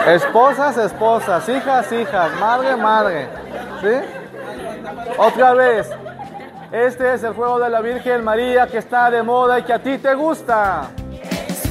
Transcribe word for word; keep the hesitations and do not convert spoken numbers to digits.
Esposas, esposas, hijas, hijas, madre, madre. ¿Sí? Otra vez. Este es el juego de la Virgen María que está de moda y que a ti te gusta.